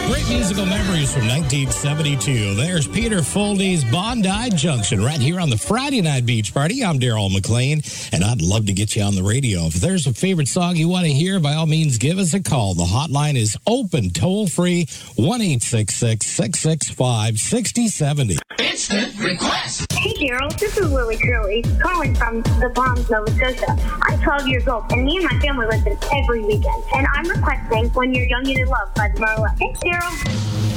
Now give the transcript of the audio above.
Great musical memories from 1972. There's Peter Foldy's Bondi Junction right here on the Friday Night Beach Party. I'm Daryl McLean, and I'd love to get you on the radio. If there's a favorite song you want to hear, by all means, give us a call. The hotline is open, toll-free, 1-866-665-6070. Instant request. Hey, Daryl, this is Lily Curley, calling from the Palms, Nova Scotia. I'm 12 years old, and me and my family listen every weekend. And I'm requesting When You're Young and in Love by the Marlette. Thanks, Daryl.